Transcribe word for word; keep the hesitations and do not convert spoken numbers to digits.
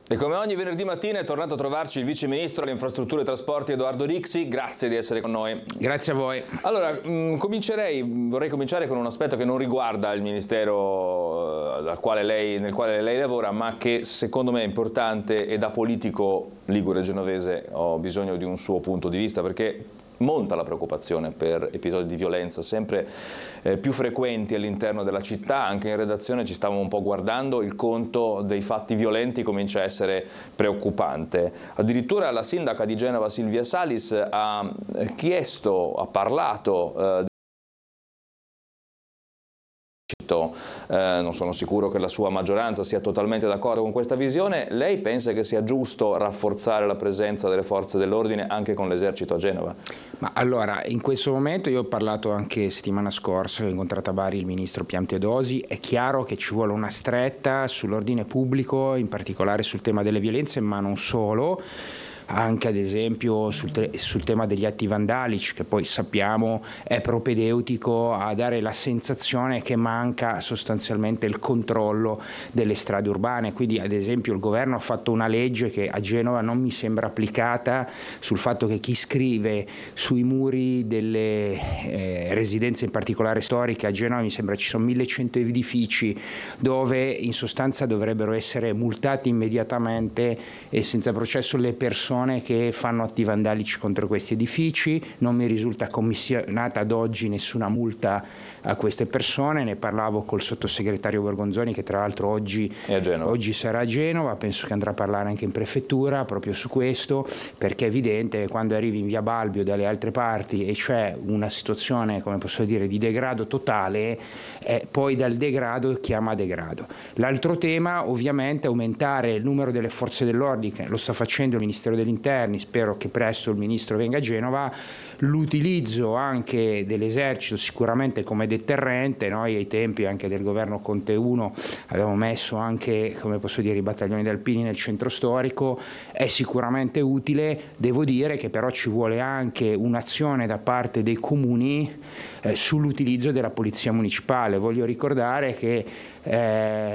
E come ogni venerdì mattina è tornato a trovarci il Vice Ministro alle Infrastrutture e Trasporti Edoardo Rixi, grazie di essere con noi. Grazie a voi. Allora, mh, comincerei, vorrei cominciare con un aspetto che non riguarda il Ministero dal quale lei, nel quale lei lavora, ma che secondo me è importante e da politico ligure genovese ho bisogno di un suo punto di vista, perché monta la preoccupazione per episodi di violenza sempre eh, più frequenti all'interno della città. Anche in redazione ci stavamo un po' guardando, il conto dei fatti violenti comincia a essere preoccupante. Addirittura la sindaca di Genova Silvia Salis ha chiesto, ha parlato eh, Eh, non sono sicuro che la sua maggioranza sia totalmente d'accordo con questa visione. Lei pensa che sia giusto rafforzare la presenza delle forze dell'ordine anche con l'esercito a Genova? Ma allora, in questo momento io ho parlato anche settimana scorsa, ho incontrato a Bari il ministro Piantedosi, è chiaro che ci vuole una stretta sull'ordine pubblico, in particolare sul tema delle violenze, ma non solo. Anche ad esempio sul, te- sul tema degli atti vandalici, che poi sappiamo è propedeutico a dare la sensazione che manca sostanzialmente il controllo delle strade urbane. Quindi ad esempio il governo ha fatto una legge che a Genova non mi sembra applicata, sul fatto che chi scrive sui muri delle eh, residenze in particolare storiche a Genova, mi sembra ci sono millecento edifici dove in sostanza dovrebbero essere multati immediatamente e senza processo le persone che fanno atti vandalici contro questi edifici. Non mi risulta commissionata ad oggi nessuna multa a queste persone. Ne parlavo col sottosegretario Borgonzoni, che tra l'altro oggi, oggi sarà a Genova, penso che andrà a parlare anche in prefettura proprio su questo, perché è evidente che quando arrivi in via Balbi o dalle altre parti e c'è una situazione, come posso dire, di degrado totale, eh, poi dal degrado chiama degrado. L'altro tema ovviamente è aumentare il numero delle forze dell'ordine, lo sta facendo il Ministero degli Interni, spero che presto il Ministro venga a Genova. L'utilizzo anche dell'esercito sicuramente come deterrente. Noi ai tempi anche del governo Conte uno abbiamo messo anche, come posso dire, i battaglioni alpini nel centro storico, è sicuramente utile. Devo dire che però ci vuole anche un'azione da parte dei comuni eh, sull'utilizzo della polizia municipale. Voglio ricordare che eh,